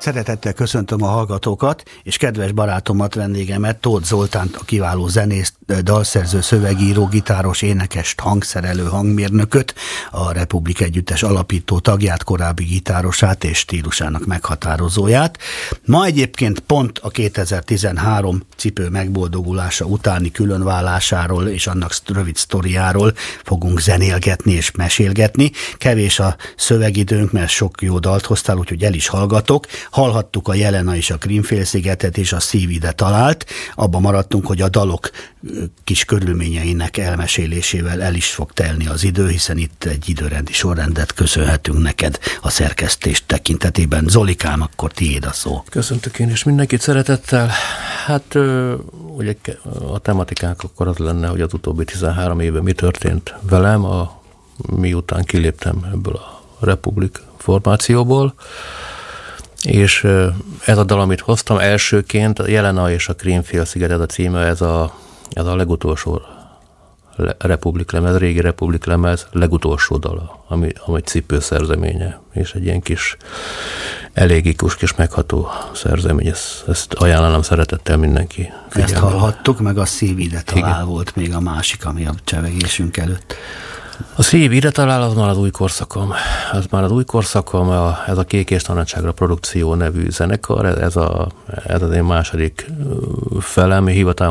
Szeretettel köszöntöm a hallgatókat, és kedves barátomat, vendégemet, Tóth Zoltánt, a kiváló zenészt, dalszerző, szövegíró, gitáros, énekest, hangszerelő, hangmérnököt, a Republik Együttes alapító tagját, korábbi gitárosát és stílusának meghatározóját. Ma egyébként pont a 2013 cipő megboldogulása utáni különválásáról és annak rövid sztoriáról fogunk zenélgetni és mesélgetni. Kevés a szövegidőnk, mert sok jó dalt hoztál, úgyhogy el is hallgatok. Hallhattuk a Jelena és a Krímfélszigetet, és a Szív ide talált. Abba maradtunk, hogy a dalok kis körülményeinek elmesélésével el is fog telni az idő, hiszen itt egy időrendi sorrendet köszönhetünk neked a szerkesztés tekintetében. Zolikám, akkor tiéd a szó. Köszöntök én is mindenkit szeretettel. Hát ugye a tematikánk akkor az lenne, hogy az utóbbi 13 évben mi történt velem, miután kiléptem ebből a Republik formációból. És ez a dal, amit hoztam elsőként, a Jelena és a Krímfélsziget, ez a címe, ez a legutolsó Republik lemez, régi Republik lemez legutolsó dala, ami cipőszerzeménye, és egy ilyen kis elégikus, kis megható szerzemény. Ezt ajánlanám szeretettel mindenki figyelme. Ezt hallhattuk, meg a Szív ide talál volt még a másik, ami a csevegésünk előtt. A Szív ide talál, az már az új korszakom. Ez a Kék és Tanácságra Produkció nevű zenekar, ez az én második felem, hivatalosan